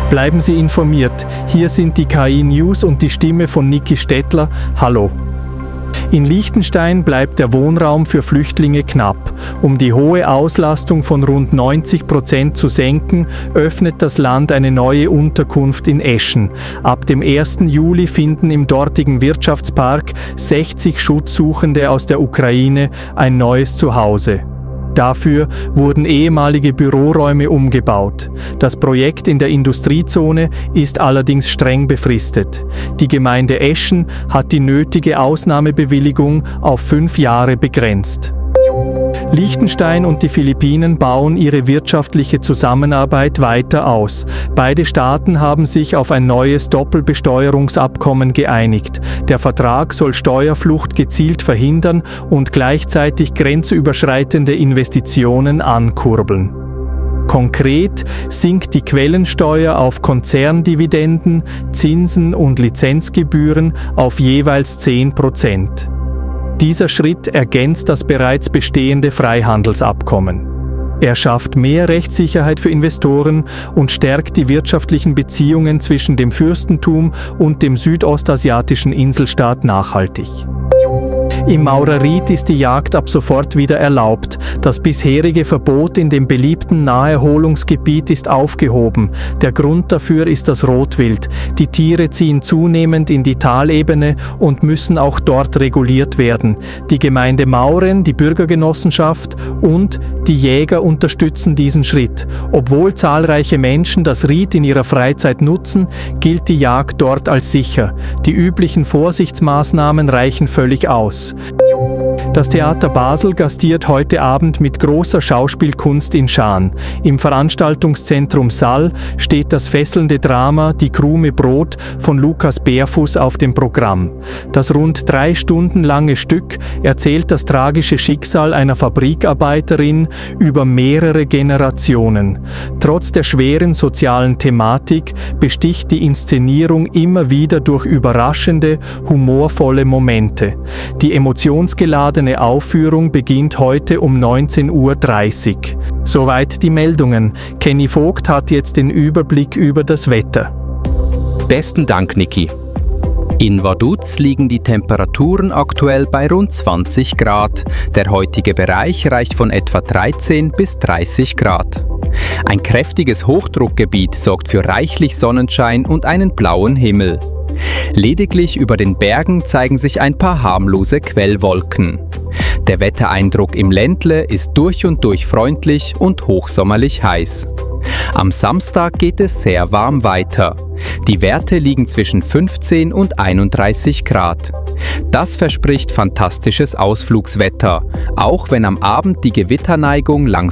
Bleiben Sie informiert. Hier sind die KI News und die Stimme von Niki Stettler. Hallo. In Liechtenstein bleibt der Wohnraum für Flüchtlinge knapp. Um die hohe Auslastung von rund 90% zu senken, öffnet das Land eine neue Unterkunft in Eschen. Ab dem 1. Juli finden im dortigen Wirtschaftspark 60 Schutzsuchende aus der Ukraine ein neues Zuhause. Dafür wurden ehemalige Büroräume umgebaut. Das Projekt in der Industriezone ist allerdings streng befristet. Die Gemeinde Eschen hat die nötige Ausnahmebewilligung auf 5 Jahre begrenzt. Liechtenstein und die Philippinen bauen ihre wirtschaftliche Zusammenarbeit weiter aus. Beide Staaten haben sich auf ein neues Doppelbesteuerungsabkommen geeinigt. Der Vertrag soll Steuerflucht gezielt verhindern und gleichzeitig grenzüberschreitende Investitionen ankurbeln. Konkret sinkt die Quellensteuer auf Konzerndividenden, Zinsen und Lizenzgebühren auf jeweils 10%. Dieser Schritt ergänzt das bereits bestehende Freihandelsabkommen. Er schafft mehr Rechtssicherheit für Investoren und stärkt die wirtschaftlichen Beziehungen zwischen dem Fürstentum und dem südostasiatischen Inselstaat nachhaltig. Im Maurerried ist die Jagd ab sofort wieder erlaubt. Das bisherige Verbot in dem beliebten Naherholungsgebiet ist aufgehoben. Der Grund dafür ist das Rotwild. Die Tiere ziehen zunehmend in die Talebene und müssen auch dort reguliert werden. Die Gemeinde Mauren, die Bürgergenossenschaft und die Jäger unterstützen diesen Schritt. Obwohl zahlreiche Menschen das Ried in ihrer Freizeit nutzen, gilt die Jagd dort als sicher. Die üblichen Vorsichtsmaßnahmen reichen völlig aus. Das Theater Basel gastiert heute Abend mit großer Schauspielkunst in Schaan. Im Veranstaltungszentrum Saal steht das fesselnde Drama Die Krume Brot von Lukas Berfuss auf dem Programm. Das rund 3 Stunden lange Stück erzählt das tragische Schicksal einer Fabrikarbeiterin über mehrere Generationen. Trotz der schweren sozialen Thematik besticht die Inszenierung immer wieder durch überraschende, humorvolle Momente. Die emotionsgeladene Aufführung beginnt heute um 19:30 Uhr. Soweit die Meldungen. Kenny Vogt hat jetzt den Überblick über das Wetter. Besten Dank, Niki. In Vaduz liegen die Temperaturen aktuell bei rund 20 Grad. Der heutige Bereich reicht von etwa 13 bis 30 Grad. Ein kräftiges Hochdruckgebiet sorgt für reichlich Sonnenschein und einen blauen Himmel. Lediglich über den Bergen zeigen sich ein paar harmlose Quellwolken. Der Wettereindruck im Ländle ist durch und durch freundlich und hochsommerlich heiß. Am Samstag geht es sehr warm weiter. Die Werte liegen zwischen 15 und 31 Grad. Das verspricht fantastisches Ausflugswetter, auch wenn am Abend die Gewitterneigung langsam